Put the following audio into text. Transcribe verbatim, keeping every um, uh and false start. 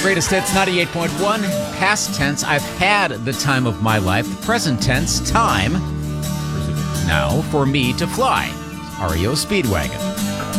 Greatest Hits ninety-eight point one. Past tense, I've had the time of my life. Present tense, time now for me to fly. R E O Speedwagon.